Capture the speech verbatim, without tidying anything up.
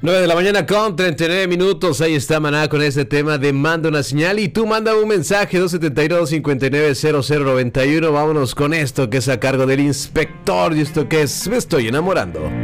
nueve de la mañana con treinta y nueve minutos. Ahí está Maná con este tema de Manda una señal. Y tú manda un mensaje dos siete dos, cinco nueve cero cero nueve uno. Vámonos con esto que es a cargo del inspector. Y esto que es Me estoy enamorando.